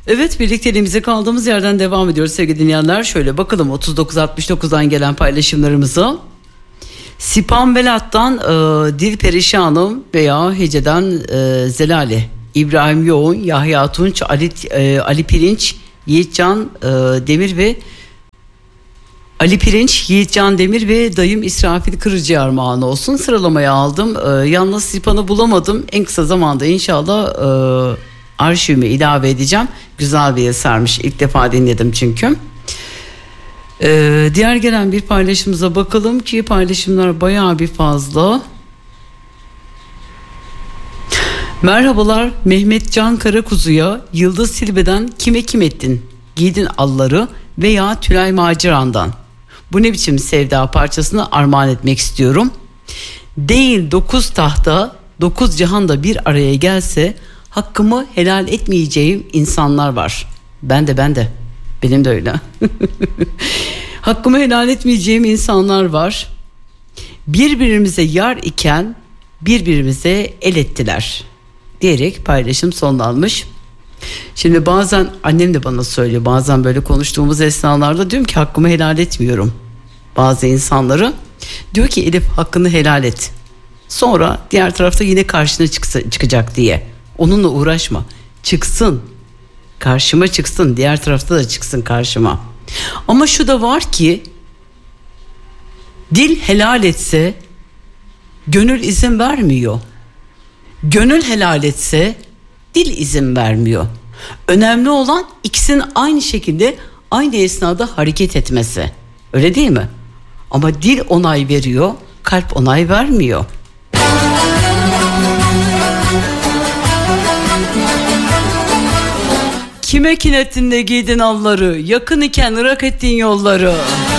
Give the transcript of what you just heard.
Evet, birlikteliğimize kaldığımız yerden devam ediyoruz sevgili dinleyenler. Şöyle bakalım 3969'dan gelen paylaşımlarımıza. Sipan Belat'tan Dil Perişanım veya Hece'den Zelale, İbrahim Yoğun, Yahya Tunç, Ali Pirinç, Yiğitcan Demir ve Ali Pirinç, Yiğitcan Demir ve dayım İsrafil Kırıcı armağanı olsun. Sıralamaya aldım. Yalnız Sipan'ı bulamadım. En kısa zamanda inşallah arşivime ilave edeceğim. Güzel bir esermiş. İlk defa dinledim çünkü. Diğer gelen bir paylaşımıza bakalım ki paylaşımlar bayağı bir fazla. Merhabalar, Mehmet Can Karakuzu'ya Yıldız Silbe'den kime kim ettin? Giydin alları veya Tülay Maciran'dan. Bu ne biçim sevda parçasını armağan etmek istiyorum. Değil 9 tahta 9 cihanda bir araya gelse hakkımı helal etmeyeceğim insanlar var. Ben de. Benim de öyle. Hakkımı helal etmeyeceğim insanlar var. Birbirimize yar iken birbirimize el ettiler diyerek paylaşım sonlanmış. Şimdi bazen annem de bana söylüyor, bazen böyle konuştuğumuz esnalarda diyorum ki hakkımı helal etmiyorum bazı insanları. Diyor ki Elif hakkını helal et. Sonra diğer tarafta yine karşına çıkacak diye. Onunla uğraşma. Çıksın. Karşıma çıksın. Diğer tarafta da çıksın karşıma. Ama şu da var ki dil helal etse gönül izin vermiyor. Gönül helal etse dil izin vermiyor. Önemli olan ikisinin aynı şekilde aynı esnada hareket etmesi. Öyle değil mi? Ama dil onay veriyor, kalp onay vermiyor. Kime kinettin de giydin alları, yakın iken ırak ettin yolları.